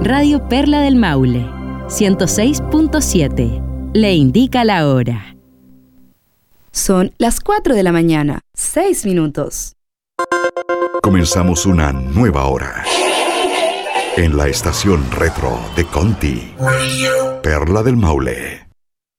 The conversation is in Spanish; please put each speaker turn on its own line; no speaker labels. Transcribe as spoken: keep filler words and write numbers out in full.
Radio Perla del Maule, ciento seis punto siete. Le indica la hora.
Son las cuatro de la mañana, seis minutos.
Comenzamos una nueva hora. En la estación retro de Conti, Perla del Maule.